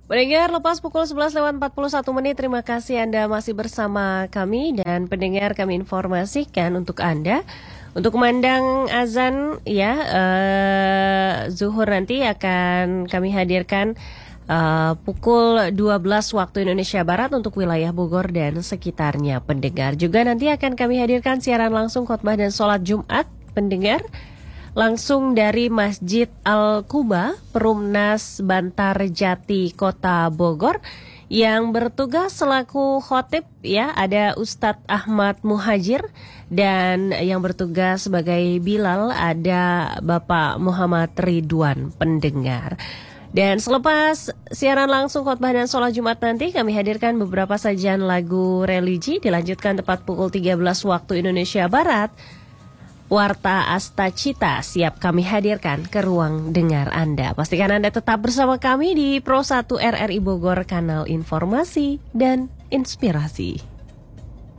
Pendengar, lepas pukul 11:41, terima kasih Anda masih bersama kami. Dan pendengar, kami informasikan untuk Anda, untuk kumandang azan ya, zuhur nanti akan kami hadirkan pukul 12 waktu Indonesia Barat untuk wilayah Bogor dan sekitarnya, pendengar. Juga nanti akan kami hadirkan siaran langsung khotbah dan sholat Jumat, pendengar, langsung dari Masjid Al-Quba, Perumnas Bantar Jati, Kota Bogor. Yang bertugas selaku khotib ya, ada Ustadz Ahmad Muhajir, dan yang bertugas sebagai Bilal ada Bapak Muhammad Ridwan, pendengar. Dan selepas siaran langsung khotbah dan sholat Jumat nanti, kami hadirkan beberapa sajian lagu religi, dilanjutkan tepat pukul 13 waktu Indonesia Barat. Warta Astacita siap kami hadirkan ke ruang dengar Anda. Pastikan Anda tetap bersama kami di Pro 1 RRI Bogor, kanal informasi dan inspirasi.